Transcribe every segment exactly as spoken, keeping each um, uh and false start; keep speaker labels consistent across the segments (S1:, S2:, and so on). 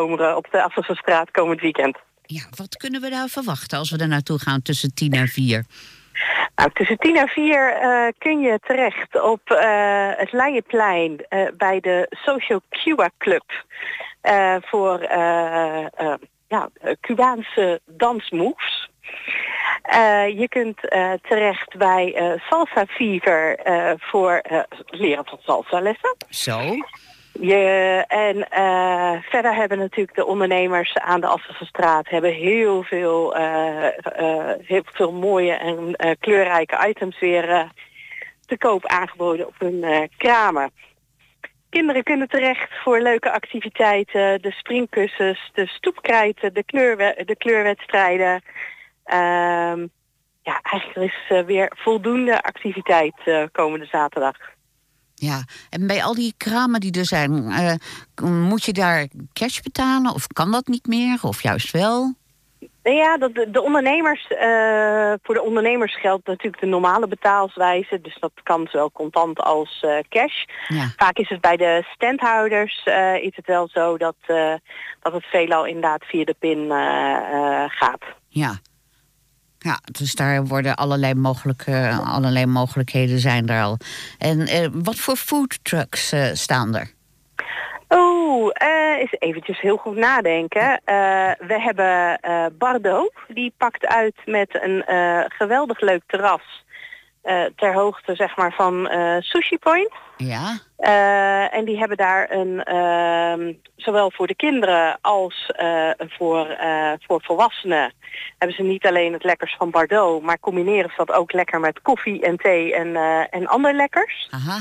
S1: zomeren op de Asselsstraat komend weekend.
S2: Ja, wat kunnen we daar verwachten als we er naartoe gaan tussen tien en vier?
S1: Nou, tussen tien en vier uh, kun je terecht op uh, het Leijenplein uh, bij de Social Cuba Club uh, voor uh, uh, ja, Cubaanse dansmoves. Uh, je kunt uh, terecht bij uh, Salsa Fever uh, voor uh, leren van salsa lessen.
S2: Zo.
S1: Je, en uh, verder hebben natuurlijk de ondernemers aan de Asselsstraat hebben heel veel, uh, uh, heel veel mooie en uh, kleurrijke items weer uh, te koop aangeboden op hun uh, kramen. Kinderen kunnen terecht voor leuke activiteiten, de springkussens, de stoepkrijten, de, kleurwe- de kleurwedstrijden. Uh, ja, eigenlijk is uh, weer voldoende activiteit uh, komende zaterdag.
S2: Ja, en bij al die kramen die er zijn, uh, moet je daar cash betalen of kan dat niet meer of juist wel?
S1: Ja, dat de, de ondernemers, uh, voor de ondernemers geldt natuurlijk de normale betaalswijze, dus dat kan zowel contant als uh, cash.
S2: Ja.
S1: Vaak is het bij de standhouders uh, is het wel zo dat, uh, dat het veelal inderdaad via de pin uh, uh, gaat.
S2: Ja. Ja, dus daar worden allerlei, mogelijke, allerlei mogelijkheden zijn er al. En uh, wat voor foodtrucks uh, staan er?
S1: Oh, uh, eens eventjes heel goed nadenken. Uh, we hebben uh, Bardot, die pakt uit met een uh, geweldig leuk terras. Uh, ter hoogte zeg maar van uh, Sushi Point.
S2: Ja.
S1: Uh, en die hebben daar een, uh, zowel voor de kinderen als uh, voor, uh, voor volwassenen, hebben ze niet alleen het lekkers van Bardot, maar combineren ze dat ook lekker met koffie en thee en, uh, en andere lekkers.
S2: Aha.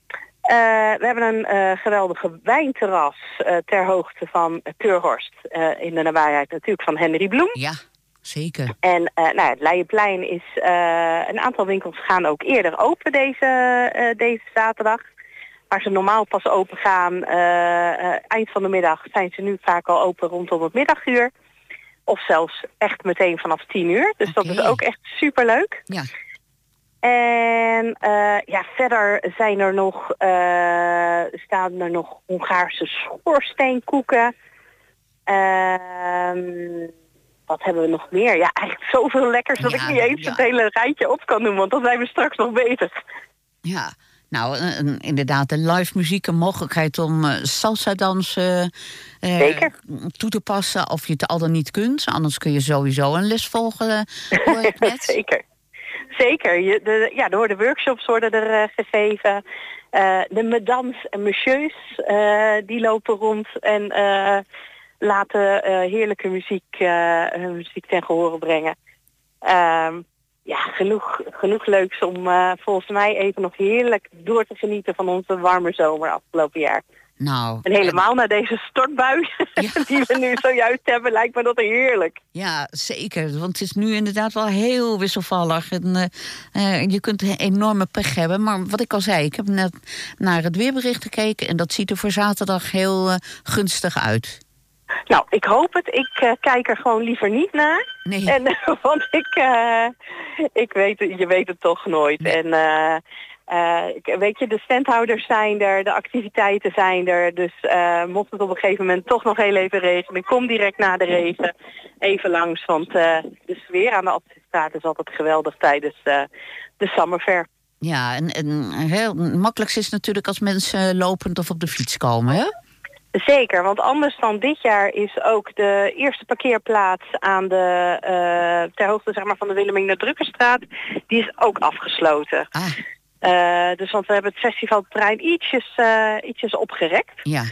S1: Uh, we hebben een uh, geweldige wijnterras uh, ter hoogte van Keurhorst, uh, in de nabijheid natuurlijk van Henry Bloem.
S2: Ja, zeker.
S1: En uh, nou, het Leijenplein is, uh, een aantal winkels gaan ook eerder open deze, uh, deze zaterdag. Waar ze normaal pas open gaan, uh, uh, eind van de middag, zijn ze nu vaak al open rondom het middaguur. Of zelfs echt meteen vanaf tien uur. Dus okay. Dat is ook echt superleuk.
S2: Ja.
S1: En uh, ja, verder zijn er nog, uh, staan er nog Hongaarse schoorsteenkoeken. Uh, wat hebben we nog meer? Ja, eigenlijk zoveel lekkers dat ja, ik niet eens ja. het hele rijtje op kan doen, want dan zijn we straks nog bezig.
S2: Ja, nou uh, inderdaad, de live muziek, een mogelijkheid om uh, salsa dansen uh, toe te passen, of je het al dan niet kunt. Anders kun je sowieso een les volgen, hoor ik net.
S1: Zeker. Zeker. Je, de, ja, er worden workshops worden er uh, gegeven. Uh, de mesdames en messieurs, uh, die lopen rond en uh, laten uh, heerlijke muziek, uh, muziek ten gehore brengen. Uh, ja, genoeg, genoeg leuks om uh, volgens mij even nog heerlijk door te genieten van onze warme zomer afgelopen jaar.
S2: Nou,
S1: en helemaal en... na deze stortbui ja. die we nu zojuist hebben, lijkt me dat heerlijk.
S2: Ja, zeker. Want het is nu inderdaad wel heel wisselvallig. En, uh, uh, je kunt een enorme pech hebben. Maar wat ik al zei, ik heb net naar het weerbericht gekeken en dat ziet er voor zaterdag heel uh, gunstig uit.
S1: Nou, ik hoop het. Ik uh, kijk er gewoon liever niet naar.
S2: Nee.
S1: En, uh, want ik, uh, ik weet het, je weet het toch nooit. Nee. En uh, uh, weet je, de standhouders zijn er, de activiteiten zijn er. Dus uh, mocht het op een gegeven moment toch nog heel even regenen, kom direct na de regen even langs. Want uh, de sfeer aan de Asselsstraat is altijd geweldig tijdens uh, de Summerfair.
S2: Ja, en, en heel makkelijkst is natuurlijk als mensen lopend of op de fiets komen, hè?
S1: Zeker, want anders dan dit jaar is ook de eerste parkeerplaats aan de uh, ter hoogte zeg maar, van de Willemine Drukkerstraat, die is ook afgesloten.
S2: Ah.
S1: Uh, dus want we hebben het festivalterrein ietsjes, uh, ietsjes opgerekt.
S2: Ja.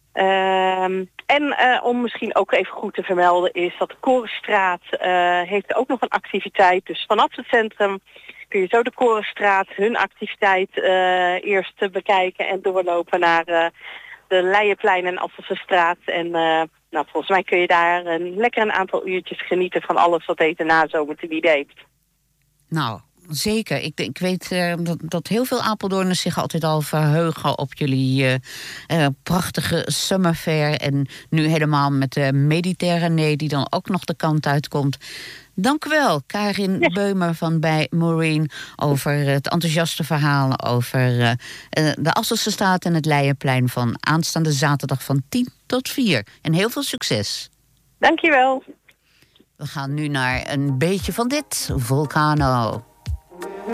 S1: Uh, en uh, om misschien ook even goed te vermelden is dat de Korenstraat uh, heeft ook nog een activiteit. Dus vanaf het centrum kun je zo de Korenstraat hun activiteit uh, eerst bekijken en doorlopen naar Uh, de Leijenplein en Asselsstraat. En uh, nou, volgens mij kun je daar een lekker een aantal uurtjes genieten van alles wat deze nazomer te bieden heeft.
S2: Nou, Zeker. Ik, ik weet uh, dat, dat heel veel Apeldoorners zich altijd al verheugen op jullie uh, uh, prachtige summer fair. En nu helemaal met de Mediterranee die dan ook nog de kant uitkomt. Dank u wel, Karin ja. Beumer van bij Maureen, over het enthousiaste verhaal over uh, uh, de Asselsestraat en het Leijenplein van aanstaande zaterdag van tien tot vier. En heel veel succes.
S1: Dank je wel.
S2: We gaan nu naar een beetje van dit, Volcano.